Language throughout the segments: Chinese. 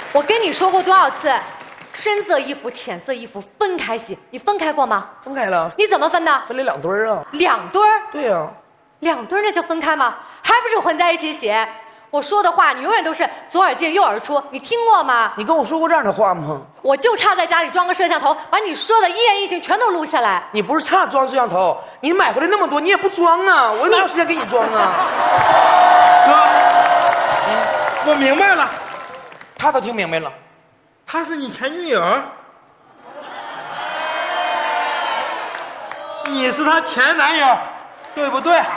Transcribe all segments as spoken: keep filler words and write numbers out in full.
我跟你说过多少次，深色衣服、浅色衣服分开洗，你分开过吗？ 分开了。 你怎么分的？ 分了两堆儿啊。 两堆儿？ 对呀、啊。 两堆儿那叫分开吗？还不是混在一起洗？我说的话你永远都是左耳进右耳出，你听过吗？ 你跟我说过这样的话吗？ 我就差在家里装个摄像头，把你说的一言一行全都录下来。 你不是差装摄像头，你买回来那么多，你也不装啊！我哪有时间给你装啊？ 哥，我明白了， 他都听明白了， 她是你前女友，你是她前男友，对不对？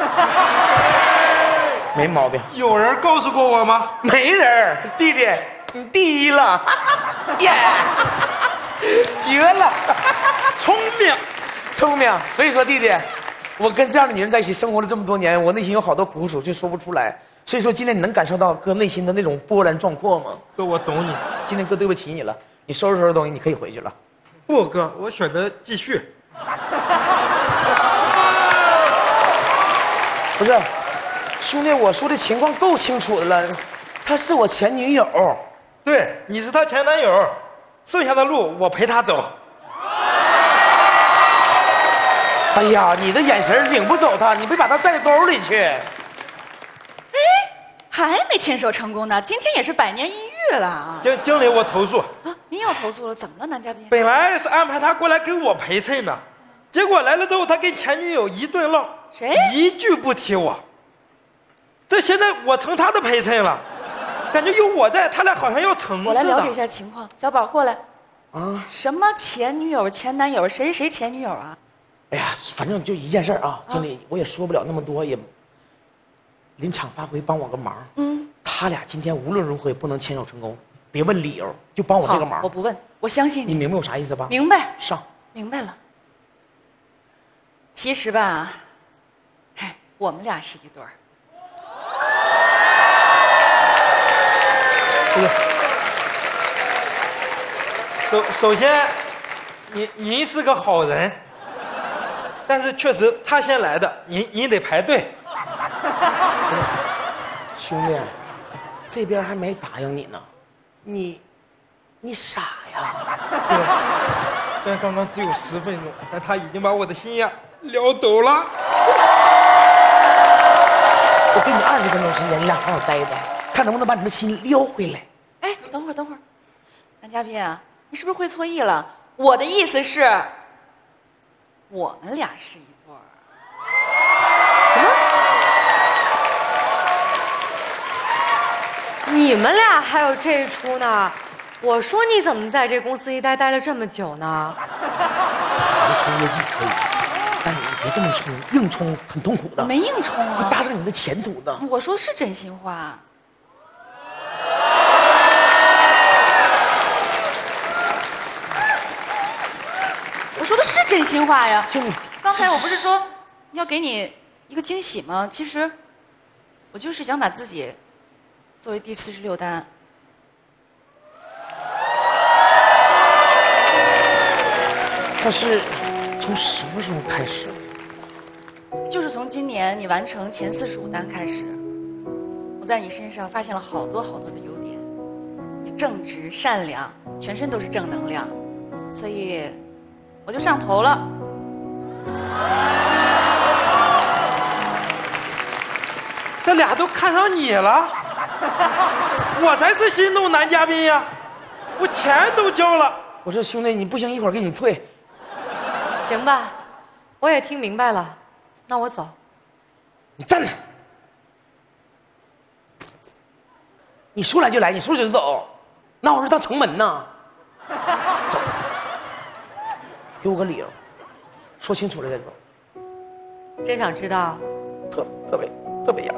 没毛病。 有人告诉过我吗？ 没人。弟弟，你第一了，耶、yeah! 绝了， 聪明， 聪明。所以说，弟弟，我跟这样的女人在一起生活了这么多年，我内心有好多苦楚，却说不出来。所以说，今天你能感受到哥内心的那种波澜壮阔吗？ 哥，我懂你。 今天哥对不起你了，你收拾收拾东西，你可以回去了。 不，哥，我选择继续。 不是，兄弟，我说的情况够清楚的了，她是我前女友。 对，你是她前男友，剩下的路我陪她走。 哎呀，你的眼神领不走她，你别把她带到沟里去。 哎，还没牵手成功呢，今天也是百年一遇了啊！ 经经理，我投诉。 啊，您要投诉了？怎么了，男嘉宾？ 本来是安排他过来给我陪衬的，结果来了之后，他跟前女友一顿唠， 谁？ 一句不提我。这现在我成他的陪衬了，感觉有我在，他俩好像要成似的。 我来了解一下情况，小宝过来。 啊？ 什么前女友、前男友？谁谁前女友啊？ 哎呀，反正就一件事啊，经理，我也说不了那么多，也临场发挥，帮我个忙。 嗯， 他俩今天无论如何也不能牵手成功，别问理由，就帮我这个忙。 我不问，我相信你。 你明白我啥意思吧？ 明白。 上。 明白了。其实吧，哎，我们俩是一对儿。 哎呀， 首首先，您您是个好人，但是确实他先来的，您您得排队。 兄弟，这边还没答应你呢，你你傻呀？ 对，虽然刚刚只有十分钟，但他已经把我的心呀撩走了。 我给你二十分钟时间，你俩好好待着，看能不能把你的心撩回来。 哎，等会儿，等会儿，男嘉宾啊，你是不是会错意了？我的意思是，我们俩是一对儿。 什么？你们俩还有这一出呢？我说你怎么在这公司一待待了这么久呢？ 冲业绩可以，但你别这么冲，硬冲很痛苦的。 没硬冲啊， 会搭上你的前途的。 我说是真心话。我说的是真心话呀。 经理， 刚才我不是说要给你一个惊喜吗？其实我就是想把自己作为第四十六单。 他是从什么时候开始？ 就是从今年你完成前四十五单开始，我在你身上发现了好多好多的优点。你正直善良，全身都是正能量，所以我就上头了。 这俩都看上你了，我才是心动男嘉宾呀！我钱都交了。 我说兄弟，你不行，一会儿给你退。 行吧，我也听明白了，那我走。 你站着！你说来就来，你说走就走，拿我这当城门呢？走，给我个理由，说清楚了再走。 真想知道？ 特特别特别痒。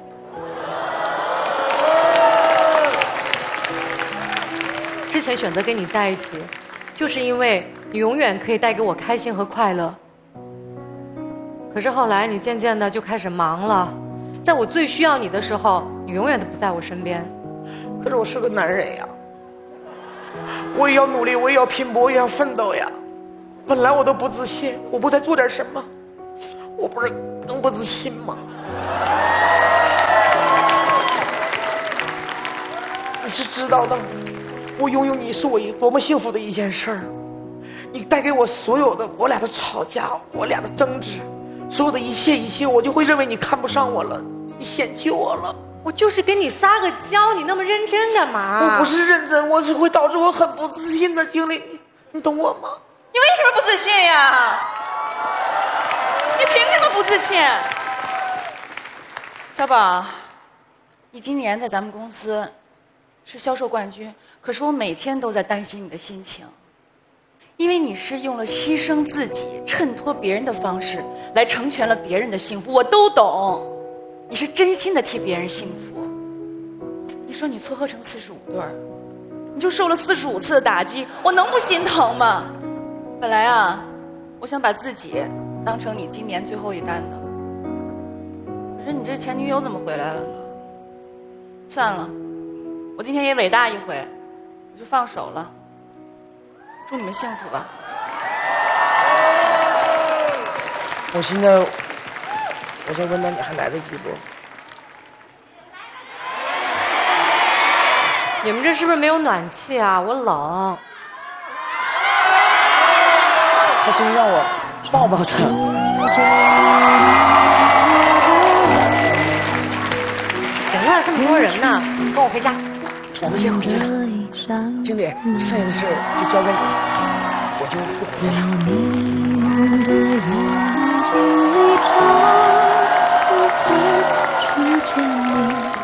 之前选择跟你在一起，就是因为你永远可以带给我开心和快乐。可是后来你渐渐的就开始忙了，在我最需要你的时候，你永远都不在我身边。 可是我是个男人呀，我也要努力，我也要拼搏，我也要奋斗呀。本来我都不自信，我不再做点什么，我不是更不自信吗？ 你是知道的，我拥有你是我一多么幸福的一件事儿。你带给我所有的，我俩的吵架，我俩的争执，所有的一切一切，我就会认为你看不上我了，你嫌弃我了。 我就是跟你撒个娇，你那么认真干嘛？ 我不是认真，我只会导致我很不自信的经历，你你懂我吗？ 你为什么不自信呀？你凭什么不自信？小宝，你今年在咱们公司是销售冠军，可是我每天都在担心你的心情，因为你是用了牺牲自己、衬托别人的方式来成全了别人的幸福，我都懂。你是真心的替别人幸福。你说你撮合成四十五对儿，你就受了四十五次的打击，我能不心疼吗？本来啊，我想把自己当成你今年最后一单的，可是你这前女友怎么回来了呢？算了，我今天也伟大一回，我就放手了。祝你们幸福吧。 我现在，我想问他，你还来得及不？ 你们这是不是没有暖气啊？我冷。 他真让我抱抱他。 行了，这么多人呢，跟我回家。 我们先回去了。经理，剩下的事就交给你，我就不回了。